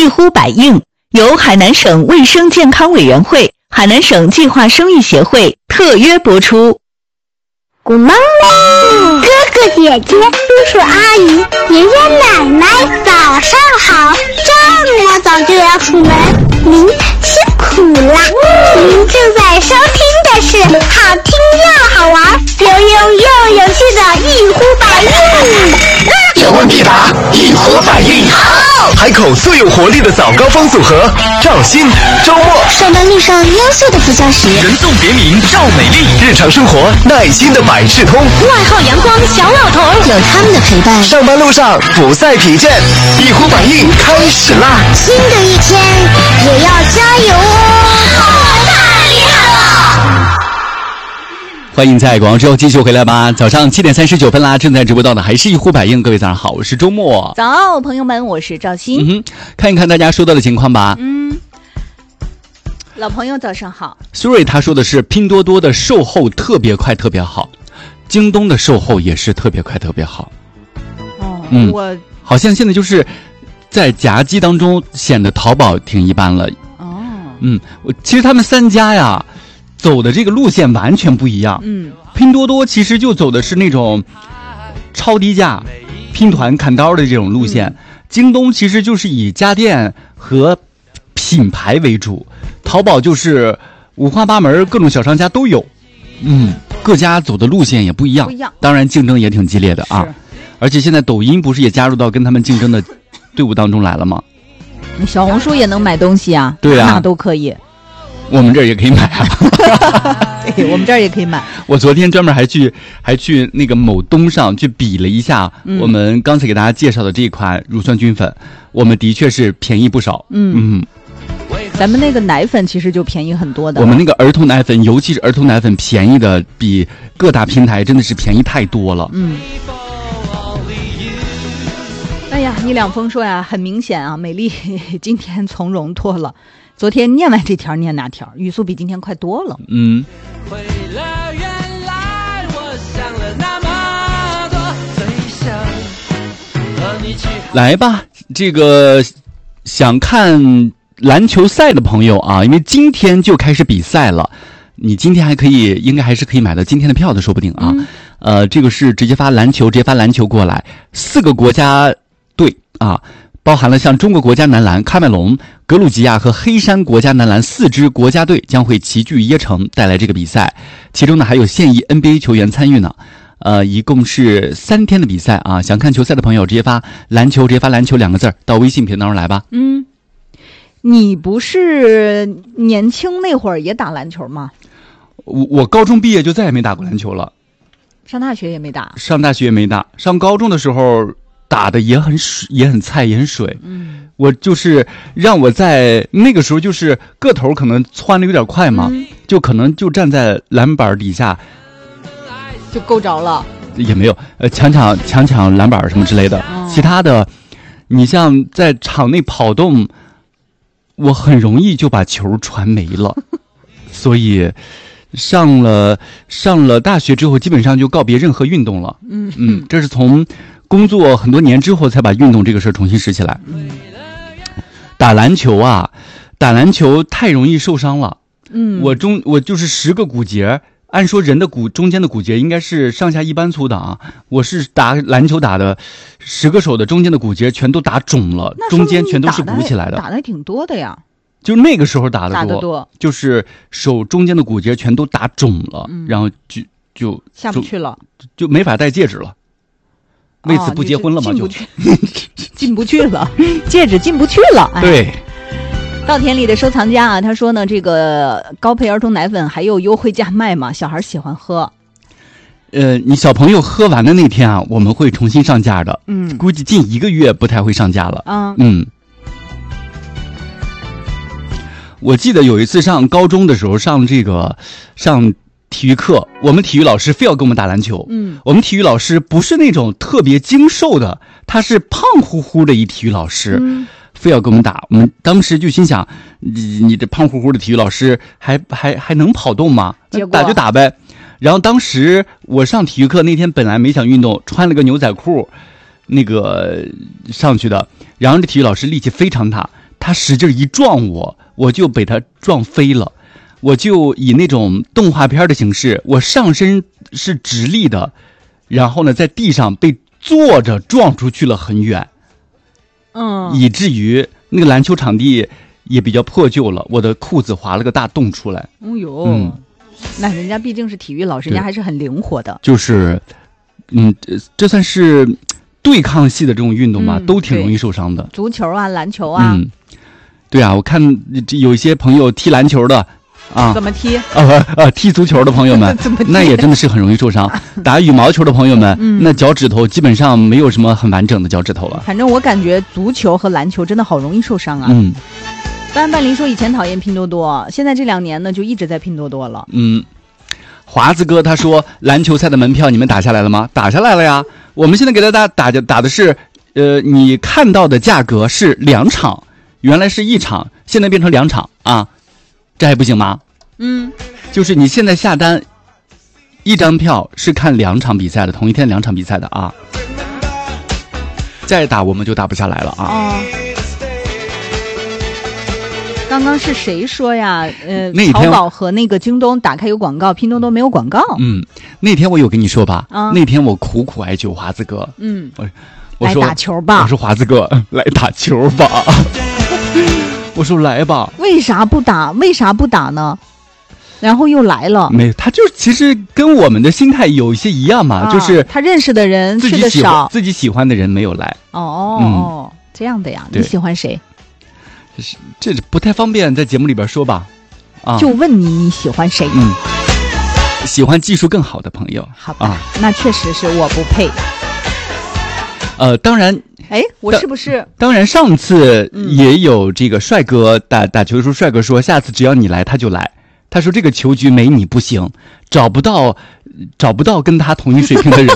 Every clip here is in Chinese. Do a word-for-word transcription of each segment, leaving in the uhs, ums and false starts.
一呼百应，由海南省卫生健康委员会、海南省计划生育协会特约播出。 Good morning， 哥哥姐姐、叔叔阿姨、爷爷奶奶，早上好！这么早就要出门，您辛苦啦！您正在收听的是好听又好玩、有用又有趣的一呼百应。 有问必答，一呼百应。好，海口最有活力的早高峰组合，赵鑫、周末。 上班路上优秀的辅教师， 人送别名赵美丽。日常生活耐心的百事通， 外号阳光小老头，有他们的陪伴， 上班路上不再疲倦。一呼百应开始啦！ 新的一天也要加油哦！太厉害了！ 欢迎在广告之后继续回来吧。早上七点三十九分啦，正在直播到的还是一呼百应。各位早上好，我是周末。 早，朋友们，我是赵鑫。 嗯哼，看一看大家收到的情况吧。 嗯，老朋友早上好。 苏瑞他说的是拼多多的售后特别快特别好，京东的售后也是特别快特别好。 哦， 嗯， 我好像现在就是在夹击当中显得淘宝挺一般了。 哦， 嗯，我其实他们三家呀走的这个路线完全不一样。 嗯， 拼多多其实就走的是那种超低价拼团砍刀的这种路线，嗯，京东其实就是以家电和品牌为主，淘宝就是五花八门，各种小商家都有。嗯，各家走的路线也不一样， 不一样， 当然竞争也挺激烈的啊。而且现在抖音不是也加入到跟他们竞争的队伍当中来了吗？ 小红书也能买东西啊， 对啊， 那都可以。 我们这儿也可以买啊。 对，我们这儿也可以买。 我昨天专门还去还去那个某东上去比了一下，嗯，我们刚才给大家介绍的这一款乳酸菌粉，我们的确是便宜不少。 嗯嗯，咱们那个奶粉其实就便宜很多的。 我们那个儿童奶粉，尤其是儿童奶粉，便宜的比各大平台真的是便宜太多了。 嗯。哎呀，倪两峰说呀，很明显啊，美丽今天从容多了。昨天念完这条念那条，语速比今天快多了。 嗯。来吧，这个想看篮球赛的朋友啊，因为今天就开始比赛了，你今天还可以，应该还是可以买到今天的票的，说不定啊。嗯、呃，这个是直接发篮球，直接发篮球过来，四个国家队啊。包含了像中国国家男篮、喀麦隆、格鲁吉亚和黑山国家男篮四支国家队将会齐聚椰城带来这个比赛，其中呢还有现役 N B A 球员参与呢。呃，一共是三天的比赛啊！想看球赛的朋友直接发篮球，直接发篮球两个字到微信频道上来吧。 嗯，你不是年轻那会儿也打篮球吗？ 我我高中毕业就再也没打过篮球了。 上大学也没打？ 上大学也没打，上高中的时候打的也很水，也很菜，也很水。嗯，我就是让我在那个时候就是个头可能窜的有点快嘛，嗯，就可能就站在篮板底下就够着了， 也没有呃抢抢抢抢篮板什么之类的。哦，其他的，你像在场内跑动，我很容易就把球传没了，所以上了上了大学之后，基本上就告别任何运动了。嗯嗯，这是从工作很多年之后才把运动这个事儿重新拾起来。嗯，打篮球啊，打篮球太容易受伤了。嗯，我中我就是十个骨节，按说人的骨中间的骨节应该是上下一般粗的啊，我是打篮球打的十个手的中间的骨节全都打肿了，中间全都是鼓起来的。 打的还挺多的呀。 就那个时候打的多， 打得多， 就是手中间的骨节全都打肿了，嗯，然后就就下不去了， 就没法戴戒指了。为此不结婚了吗？ 就进不去了，戒指进不去了。哎， 对， 稻田里的收藏家啊，他说呢，这个高配儿童奶粉还有优惠价卖吗？小孩喜欢喝。 呃，你小朋友喝完的那天啊，我们会重新上架的。嗯，估计近一个月不太会上架了。嗯嗯。我记得有一次上高中的时候，上这个上体育课，我们体育老师非要跟我们打篮球。嗯，我们体育老师不是那种特别精瘦的，他是胖乎乎的一体育老师，嗯，非要跟我们打。我们当时就心想，你你这胖乎乎的体育老师还还还能跑动吗？打就打呗。然后当时我上体育课那天本来没想运动，穿了个牛仔裤，那个上去的。然后这体育老师力气非常大。 他使劲一撞我，我就被他撞飞了。我就以那种动画片的形式，我上身是直立的，然后呢，在地上被坐着撞出去了很远， 嗯， 以至于那个篮球场地也比较破旧了，我的裤子划了个大洞出来。 哦呦， 嗯， 那人家毕竟是体育老师，人家还是很灵活的。 就是，嗯，这这算是对抗系的这种运动吧， 嗯、 都挺容易受伤的。 足球啊，篮球啊。 嗯，对啊，我看有一些朋友踢篮球的。啊， 怎么踢？ 呃呃，踢足球的朋友们，那也真的是很容易受伤。打羽毛球的朋友们，嗯、那脚趾头基本上没有什么很完整的脚趾头了。 反正我感觉足球和篮球真的好容易受伤啊。 嗯， 班半林说以前讨厌拼多多，现在这两年呢就一直在拼多多了。 嗯，华子哥他说篮球赛的门票你们打下来了吗？打下来了呀。我们现在给大家打打打的是，呃，你看到的价格是两场，原来是一场，现在变成两场啊。这还不行吗？ 嗯， 就是你现在下单一张票是看两场比赛的，同一天两场比赛的啊。再打我们就打不下来了啊。 哦，刚刚是谁说呀？呃，淘宝和那个京东打开有广告，拼多多没有广告。 嗯，那天我有跟你说吧？ 啊， 那天我苦苦哀求华子哥， 嗯， 我我说来打球吧， 我说华子哥来打球吧。我说来吧， 为啥不打？为啥不打呢？然后又来了， 没，他就其实跟我们的心态有一些一样嘛， 啊、 就是他认识的人去的少， 自己喜欢的人没有来。 哦哦、嗯、这样的呀？你喜欢谁？ 这这不太方便在节目里边说吧？啊， 就问你你喜欢谁？ 嗯，喜欢技术更好的朋友。 好吧，啊、那确实是我不配。 呃，当然。 哎，我是不是？ 当然，上次也有这个帅哥打打球的时候，帅哥说下次只要你来他就来。他说这个球局没你不行，找不到找不到跟他同一水平的人。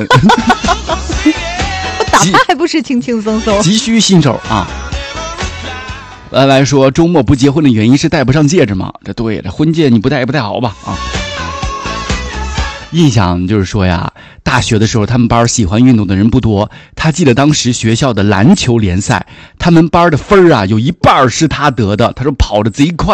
我打他还不是轻轻松松？ 急需新手啊！来来说周末不结婚的原因是戴不上戒指吗？这对了，婚戒你不戴也不戴好吧啊？印象就是说呀，大学的时候他们班喜欢运动的人不多。他记得当时学校的篮球联赛，他们班的分啊有一半是他得的。他说跑得贼快。